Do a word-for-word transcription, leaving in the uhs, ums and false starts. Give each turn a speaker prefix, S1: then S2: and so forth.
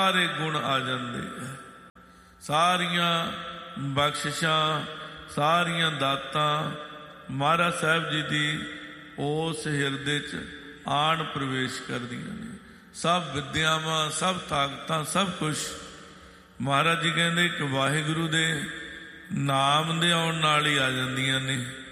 S1: ਸਾਰੇ ਗੁਣ ਆ ਜਾਂਦੇ ਹੈ। ਸਾਰੀਆਂ ਬਖਸ਼ਿਸ਼ਾਂ, ਸਾਰੀਆਂ ਦਾਤਾਂ ਮਹਾਰਾਜ ਸਾਹਿਬ ਜੀ ਦੀ ਉਸ ਹਿਰਦੇ 'ਚ ਆਣ ਪ੍ਰਵੇਸ਼ ਕਰਦੀਆਂ ਨੇ। ਸਭ ਵਿਦਿਆਵਾਂ, ਸਭ ਤਾਕਤਾਂ, ਸਭ ਕੁਛ ਮਹਾਰਾਜ ਜੀ ਕਹਿੰਦੇ ਕਿ ਵਾਹਿਗੁਰੂ ਦੇ ਨਾਮ ਦੇ ਆਉਣ ਨਾਲ ਹੀ ਆ ਜਾਂਦੀਆਂ ਨੇ।